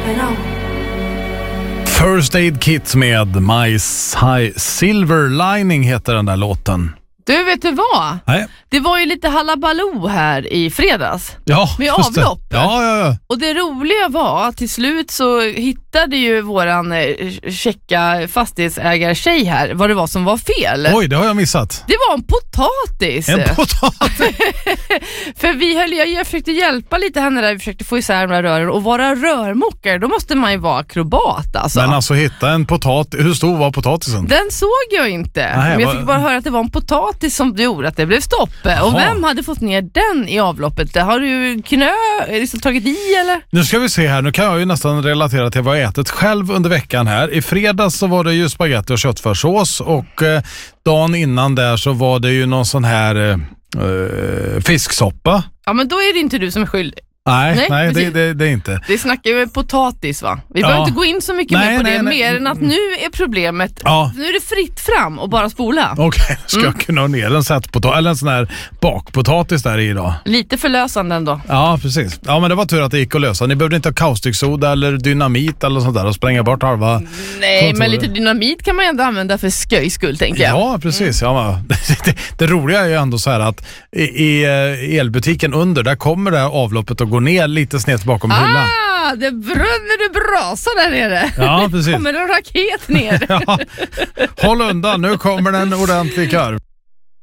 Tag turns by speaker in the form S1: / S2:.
S1: First Aid Kit med My Silver Lining heter den där låten.
S2: Du, vet du vad?
S1: Nej.
S2: Det var ju lite halabaloo här i fredags.
S1: Ja,
S2: med avlopp.
S1: Ja.
S2: Och det roliga var att till slut så hittade ju våran checka fastighetsägartjej här vad det var som var fel.
S1: Oj, det har jag missat.
S2: Det var en potatis.
S1: En potatis?
S2: För jag försökte hjälpa lite henne där, vi försökte få isär de där rören och vara rörmokare, då måste man ju vara akrobat alltså.
S1: Men alltså hitta en potatis, hur stor var potatisen?
S2: Den såg jag inte.
S1: Nej,
S2: men jag fick bara höra att det var en potatis som gjorde att det blev stopp. Och vem hade fått ner den i avloppet? Har du liksom tagit i eller?
S1: Nu ska vi se här, nu kan jag ju nästan relatera till vad jag ätit själv under veckan här. I fredags så var det ju spaghetti och köttfärssås och dagen innan där så var det ju någon sån här fisksoppa.
S2: Ja, men då är det inte du som är skyldig.
S1: Nej, det är inte.
S2: Det snackar ju med potatis, va? Vi behöver inte gå in så mycket mer på det, mer än att nu är problemet, nu är det fritt fram och bara spola.
S1: Okej, ska jag kunna ha ner en sättpotatis eller en sån här bakpotatis där i då?
S2: Lite förlösande ändå.
S1: Ja, precis. Ja, men det var tur att det gick att lösa. Ni behövde inte ha kaustiksoda eller dynamit eller sånt där och spränga bort halva.
S2: Nej,
S1: kontoret.
S2: Men lite dynamit kan man ändå använda för skojs skull, tänker jag.
S1: Ja, precis. Ja, det roliga är ju ändå så här att i elbutiken under, där kommer det avloppet att gå ner lite snett bakom hyllan.
S2: Det bränner, det brasar där nere.
S1: Ja, precis.
S2: Kommer en raket ner.
S1: Ja. Håll undan, nu kommer den ordentlig kör.